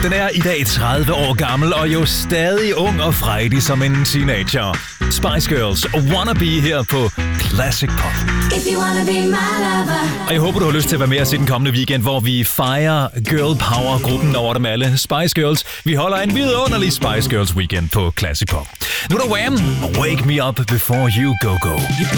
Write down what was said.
Den er i dag 30 år gammel og jo stadig ung og frejdig som en teenager. Spice Girls og Wannabe her på Classic Pop. Og jeg håber, du har lyst til at være med os i den kommende weekend, hvor vi fejrer Girl Power-gruppen over dem alle. Spice Girls. Vi holder en vidunderlig Spice Girls weekend på Classic Pop. Nu er der Wham! Wake Me Up Before You Go Go.